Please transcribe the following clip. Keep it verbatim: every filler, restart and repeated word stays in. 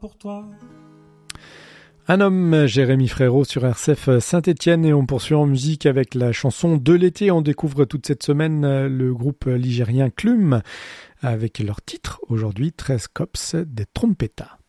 pour toi. Un homme, Jérémy Frérot sur R C F Saint-Étienne, et on poursuit en musique avec la chanson de l'été. On découvre toute cette semaine le groupe ligérien Clum avec leur titre aujourd'hui treize cops des Trompettas.